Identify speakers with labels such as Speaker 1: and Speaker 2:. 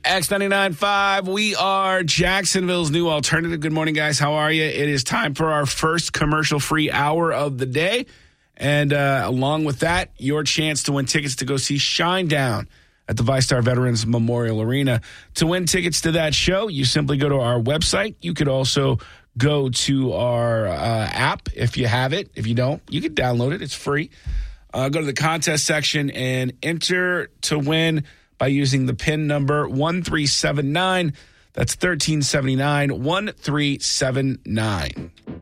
Speaker 1: X99.5, we are Jacksonville's new alternative. Good morning, guys. How are you? It is time for our first commercial-free hour of the day. And along with that, your chance to win tickets to go see Shinedown at the VyStar Veterans Memorial Arena. To win tickets to that show, you simply go to our website. You could also go to our app if you have it. If you don't, you can download it. It's free. Go to the contest section and enter to win by using the PIN number 1379. That's 1379, 1379.